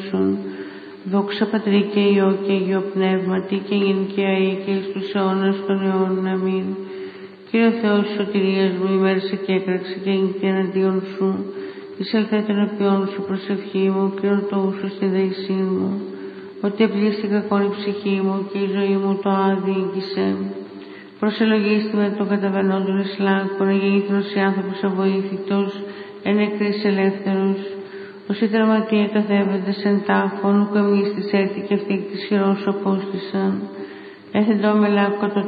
έσουν. Δόξα Πατρί και Υιό και Υιό Πνεύματι και γιν και αεί και εις τους αιώνας των αιώνων. Αμήν. Κύριε Θεός της σωτηρίας μου, ημέρησε και έκραξε και εγγυ εναντίον σου. Εισέλθε των επιών σου προσευχή μου, κρίνω το ούσο στη δεησή μου. Ότι επλήστη κακόν η ψυχή μου και η ζωή μου το άδειγγισε. Προσελογίστη με τον καταβαινόν των εισλάκων, εγεννήθηνος οι άνθρωπος αβοήθητος, εν νεκρής ελεύθερος. Όσοι τραυματία καθέβεντες εν τάφων, ουκ εμείς της έρθει και αυτή της χειρός απόστησαν. Έθεντο μελάκο το